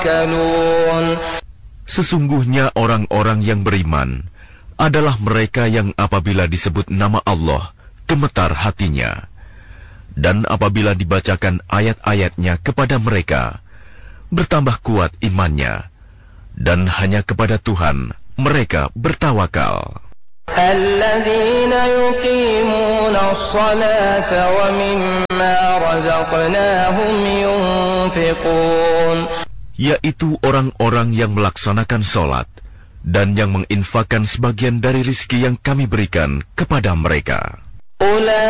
Sesungguhnya orang-orang yang beriman adalah mereka yang apabila disebut nama Allah, gemetar hatinya. Dan apabila dibacakan ayat-ayatnya kepada mereka, bertambah kuat imannya. Dan hanya kepada Tuhan mereka bertawakal. الذين يقيمون الصلاة ومما رزقناهم ينفقون, yaitu orang-orang yang melaksanakan sholat dan yang menginfakkan sebagian dari rizki yang kami berikan kepada mereka.